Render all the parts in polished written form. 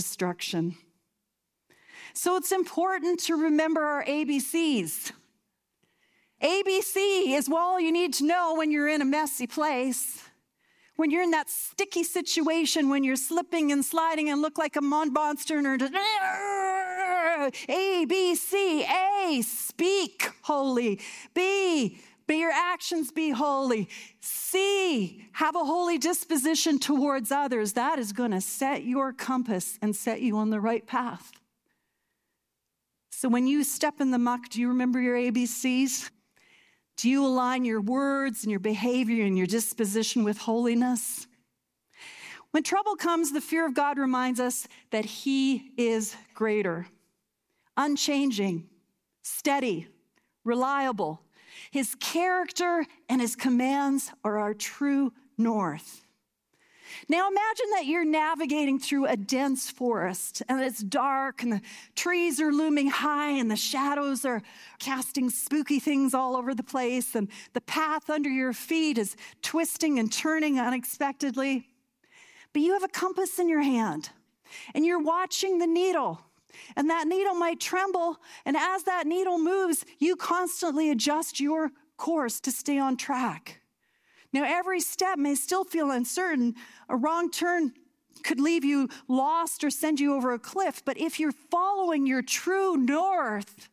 destruction. So it's important to remember our ABCs. ABC is all you need to know when you're in a messy place, when you're in that sticky situation, when you're slipping and sliding and look like a monster. A, B, C. A, speak holy. B, may your actions be holy. C, have a holy disposition towards others. That is going to set your compass and set you on the right path. So when you step in the muck, do you remember your ABCs? Do you align your words and your behavior and your disposition with holiness? When trouble comes, the fear of God reminds us that He is greater, unchanging, steady, reliable. His character and His commands are our true north. Now imagine that you're navigating through a dense forest and it's dark and the trees are looming high and the shadows are casting spooky things all over the place and the path under your feet is twisting and turning unexpectedly. But you have a compass in your hand and you're watching the needle, and that needle might tremble, and as that needle moves, you constantly adjust your course to stay on track. Now, every step may still feel uncertain. A wrong turn could leave you lost or send you over a cliff. But if you're following your true north,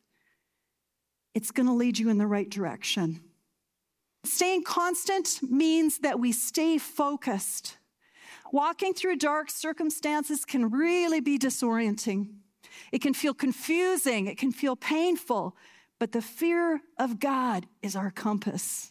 it's going to lead you in the right direction. Staying constant means that we stay focused. Walking through dark circumstances can really be disorienting. It can feel confusing. It can feel painful. But the fear of God is our compass.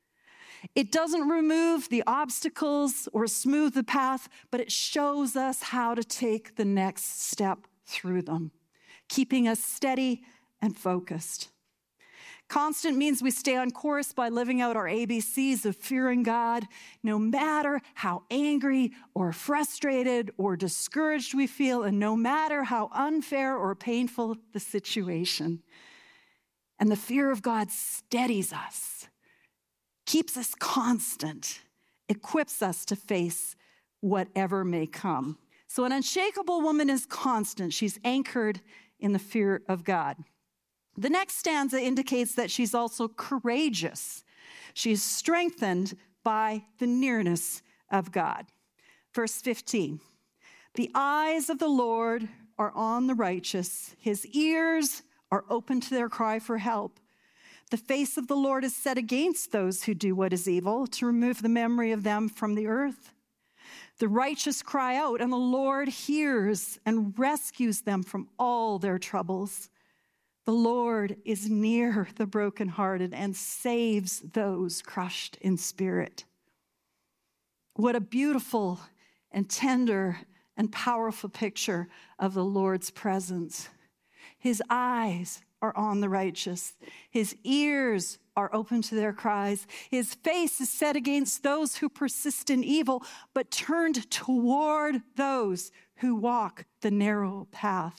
It doesn't remove the obstacles or smooth the path, but it shows us how to take the next step through them, keeping us steady and focused. Constant means we stay on course by living out our ABCs of fearing God, no matter how angry or frustrated or discouraged we feel, and no matter how unfair or painful the situation. And the fear of God steadies us, keeps us constant, equips us to face whatever may come. So an unshakable woman is constant. She's anchored in the fear of God. The next stanza indicates that she's also courageous. She's strengthened by the nearness of God. Verse 15, the eyes of the Lord are on the righteous. His ears are open to their cry for help. The face of the Lord is set against those who do what is evil, to remove the memory of them from the earth. The righteous cry out, and the Lord hears and rescues them from all their troubles. The Lord is near the brokenhearted and saves those crushed in spirit. What a beautiful and tender and powerful picture of the Lord's presence. His eyes are on the righteous. His ears are open to their cries. His face is set against those who persist in evil, but turned toward those who walk the narrow path.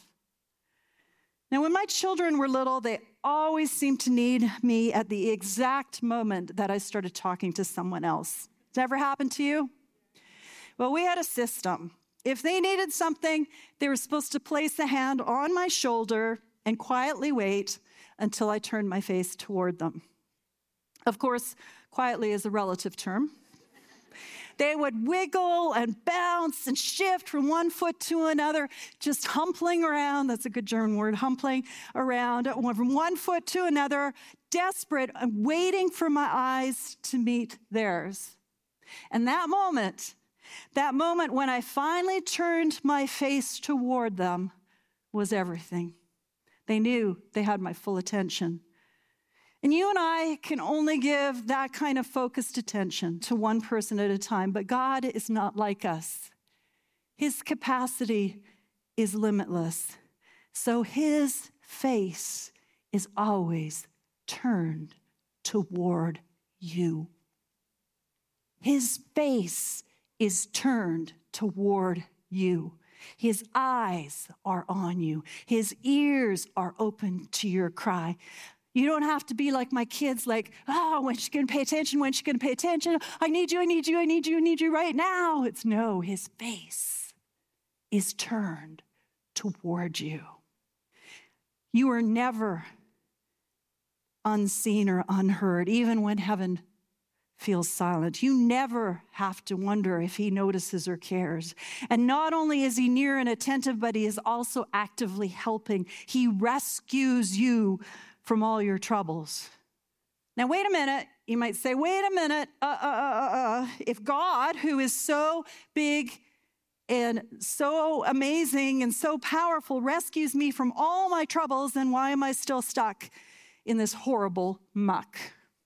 Now, when my children were little, they always seemed to need me at the exact moment that I started talking to someone else. Does that ever happen to you? Well, we had a system. If they needed something, they were supposed to place a hand on my shoulder and quietly wait until I turned my face toward them. Of course, quietly is a relative term. They would wiggle and bounce and shift from one foot to another, just humpling around. That's a good German word, humpling around from one foot to another, desperate and waiting for my eyes to meet theirs. And that moment when I finally turned my face toward them was everything. They knew they had my full attention. And you and I can only give that kind of focused attention to one person at a time, but God is not like us. His capacity is limitless. So His face is always turned toward you. His face is turned toward you. His eyes are on you. His ears are open to your cry. You don't have to be like my kids, like, when's she going to pay attention? When's she going to pay attention? I need you, I need you, I need you, I need you right now. It's no, His face is turned toward you. You are never unseen or unheard, even when heaven feels silent. You never have to wonder if he notices or cares. And not only is he near and attentive, but he is also actively helping. He rescues you from all your troubles. Now, wait a minute. You might say, wait a minute. If God, who is so big and so amazing and so powerful, rescues me from all my troubles, then why am I still stuck in this horrible muck?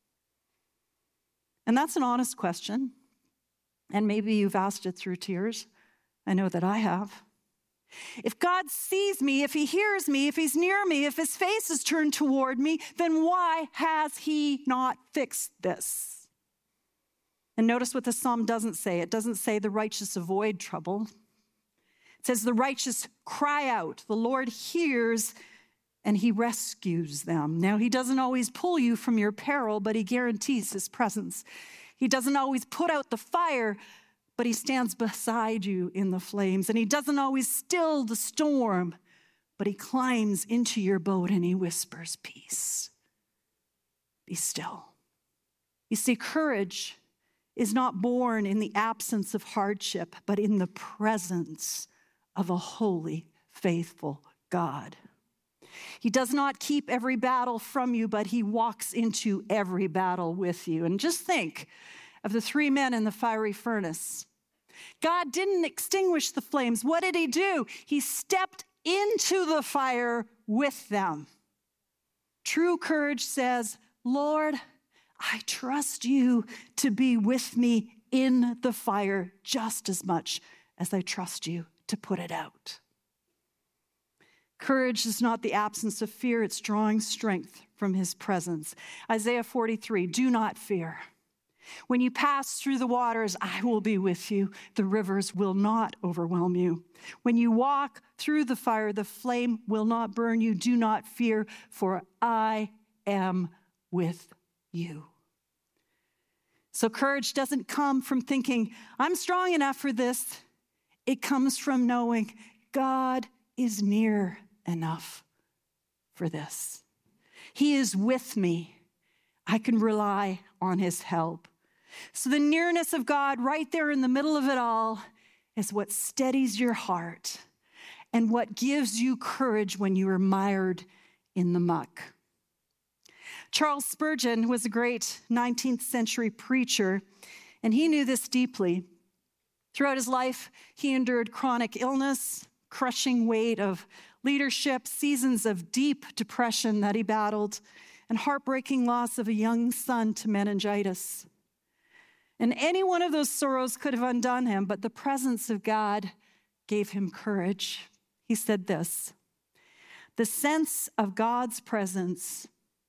And that's an honest question. And maybe you've asked it through tears. I know that I have. If God sees me, if he hears me, if he's near me, if his face is turned toward me, then why has he not fixed this? And notice what the psalm doesn't say. It doesn't say the righteous avoid trouble. It says the righteous cry out. The Lord hears and he rescues them. Now, he doesn't always pull you from your peril, but he guarantees his presence. He doesn't always put out the fire, but he stands beside you in the flames. And he doesn't always still the storm, but he climbs into your boat and he whispers, peace. Be still. You see, courage is not born in the absence of hardship, but in the presence of a holy, faithful God. He does not keep every battle from you, but he walks into every battle with you. And just think of the 3 men in the fiery furnace. God didn't extinguish the flames. What did he do? He stepped into the fire with them. True courage says, Lord, I trust you to be with me in the fire just as much as I trust you to put it out. Courage is not the absence of fear, it's drawing strength from his presence. Isaiah 43, do not fear. When you pass through the waters, I will be with you. The rivers will not overwhelm you. When you walk through the fire, the flame will not burn you. Do not fear, for I am with you. So courage doesn't come from thinking, I'm strong enough for this. It comes from knowing God is near enough for this. He is with me. I can rely on his help. So the nearness of God right there in the middle of it all is what steadies your heart and what gives you courage when you are mired in the muck. Charles Spurgeon was a great 19th century preacher, and he knew this deeply. Throughout his life, he endured chronic illness, crushing weight of leadership, seasons of deep depression that he battled, and heartbreaking loss of a young son to meningitis. And any one of those sorrows could have undone him, but the presence of God gave him courage. He said this, the sense of God's presence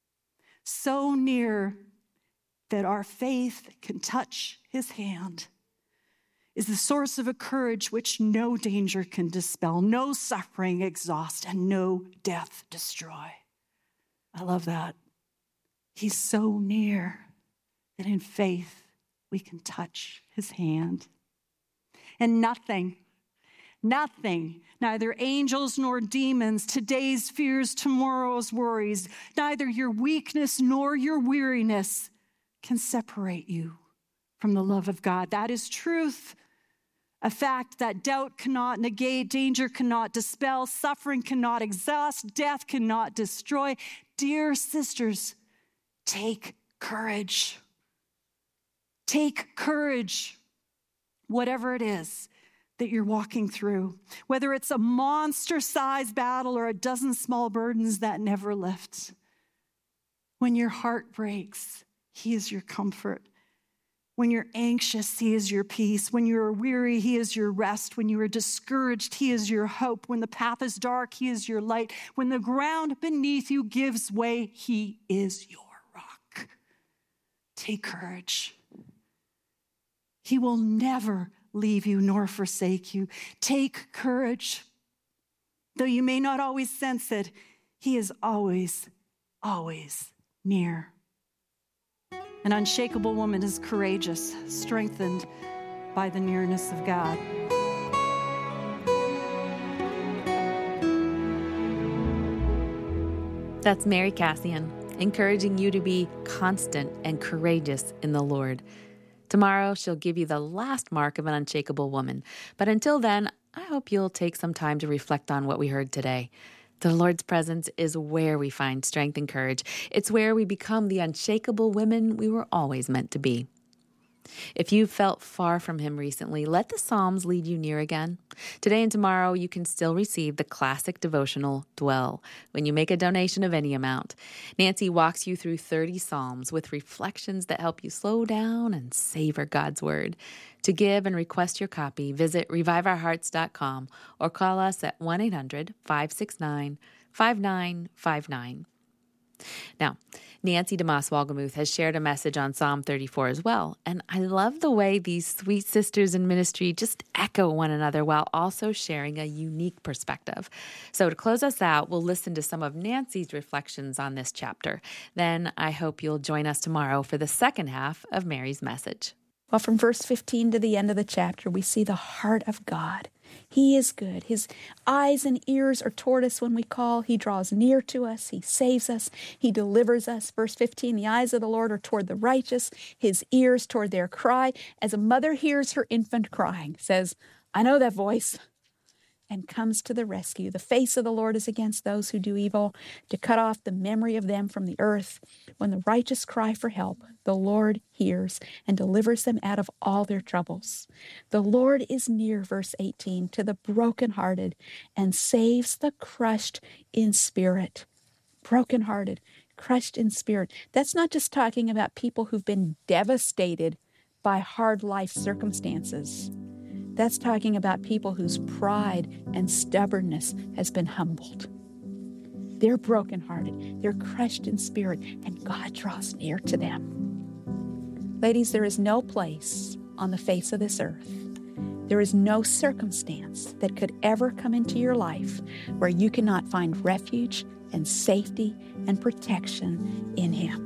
so near that our faith can touch his hand is the source of a courage which no danger can dispel, no suffering exhaust, and no death destroy. I love that. He's so near that in faith we can touch his hand. And nothing, neither angels nor demons, today's fears, tomorrow's worries, neither your weakness nor your weariness can separate you from the love of God. That is truth, a fact that doubt cannot negate, danger cannot dispel, suffering cannot exhaust, death cannot destroy. Dear sisters, take courage. Take courage, whatever it is that you're walking through, whether it's a monster-sized battle or a dozen small burdens that never lift. When your heart breaks, he is your comfort. When you're anxious, he is your peace. When you're weary, he is your rest. When you are discouraged, he is your hope. When the path is dark, he is your light. When the ground beneath you gives way, he is your rock. Take courage. He will never leave you nor forsake you. Take courage. Though you may not always sense it, he is always, always near. An unshakable woman is courageous, strengthened by the nearness of God. That's Mary Cassian, encouraging you to be constant and courageous in the Lord. Tomorrow, she'll give you the last mark of an unshakable woman. But until then, I hope you'll take some time to reflect on what we heard today. The Lord's presence is where we find strength and courage. It's where we become the unshakable women we were always meant to be. If you've felt far from Him recently, let the Psalms lead you near again. Today and tomorrow, you can still receive the classic devotional Dwell when you make a donation of any amount. Nancy walks you through 30 Psalms with reflections that help you slow down and savor God's Word. To give and request your copy, visit reviveourhearts.com or call us at 1-800-569-5959. Now, Nancy DeMoss Wolgemuth has shared a message on Psalm 34 as well, and I love the way these sweet sisters in ministry just echo one another while also sharing a unique perspective. So to close us out, we'll listen to some of Nancy's reflections on this chapter. Then I hope you'll join us tomorrow for the second half of Mary's message. Well, from verse 15 to the end of the chapter, we see the heart of God. He is good. His eyes and ears are toward us when we call. He draws near to us. He saves us. He delivers us. Verse 15, the eyes of the Lord are toward the righteous, His ears toward their cry. As a mother hears her infant crying, says, I know that voice, and comes to the rescue. The face of the Lord is against those who do evil, to cut off the memory of them from the earth. When the righteous cry for help, the Lord hears and delivers them out of all their troubles. The Lord is near, verse 18, to the brokenhearted and saves the crushed in spirit. Brokenhearted, crushed in spirit. That's not just talking about people who've been devastated by hard life circumstances. That's talking about people whose pride and stubbornness has been humbled. They're brokenhearted, they're crushed in spirit, and God draws near to them. Ladies, there is no place on the face of this earth, there is no circumstance that could ever come into your life where you cannot find refuge and safety and protection in Him.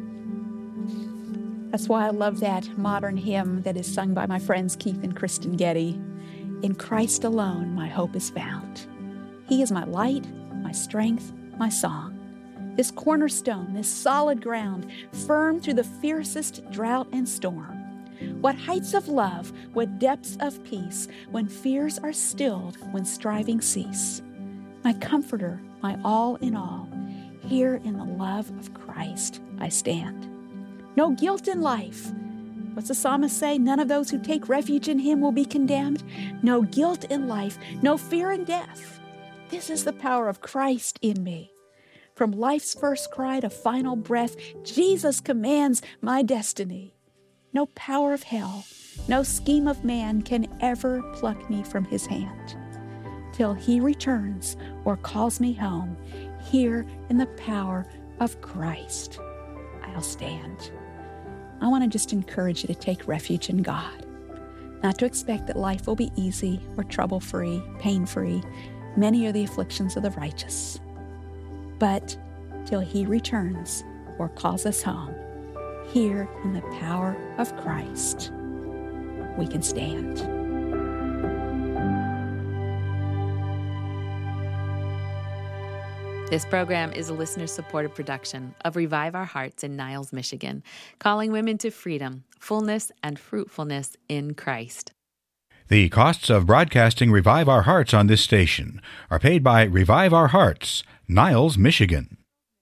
That's why I love that modern hymn that is sung by my friends Keith and Kristen Getty. In Christ alone, my hope is found. He is my light, my strength, my song. This cornerstone, this solid ground, firm through the fiercest drought and storm. What heights of love, what depths of peace, when fears are stilled, when striving cease. My comforter, my all in all, here in the love of Christ I stand. No guilt in life. What's the psalmist say? None of those who take refuge in Him will be condemned. No guilt in life, no fear in death. This is the power of Christ in me. From life's first cry to final breath, Jesus commands my destiny. No power of hell, no scheme of man can ever pluck me from His hand. Till He returns or calls me home, here in the power of Christ, I'll stand. I want to just encourage you to take refuge in God, not to expect that life will be easy or trouble-free, pain-free. Many are the afflictions of the righteous. But till He returns or calls us home, here in the power of Christ, we can stand. This program is a listener-supported production of Revive Our Hearts in Niles, Michigan, calling women to freedom, fullness, and fruitfulness in Christ. The costs of broadcasting Revive Our Hearts on this station are paid by Revive Our Hearts, Niles, Michigan.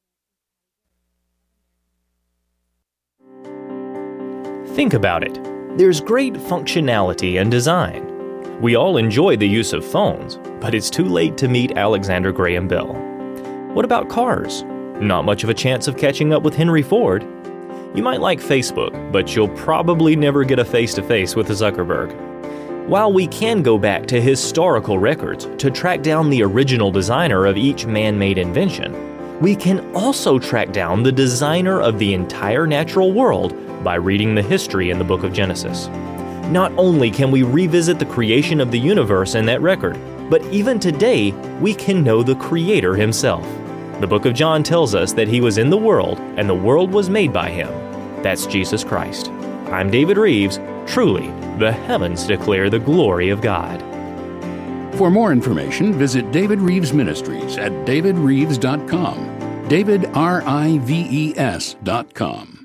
Think about it. There's great functionality and design. We all enjoy the use of phones, but it's too late to meet Alexander Graham Bell. What about cars? Not much of a chance of catching up with Henry Ford. You might like Facebook, but you'll probably never get a face-to-face with Zuckerberg. While we can go back to historical records to track down the original designer of each man-made invention, we can also track down the designer of the entire natural world by reading the history in the book of Genesis. Not only can we revisit the creation of the universe in that record, but even today, we can know the Creator Himself. The book of John tells us that He was in the world, and the world was made by Him. That's Jesus Christ. I'm David Reeves. Truly, the heavens declare the glory of God. For more information, visit David Reeves Ministries at davidreeves.com davidrives.com.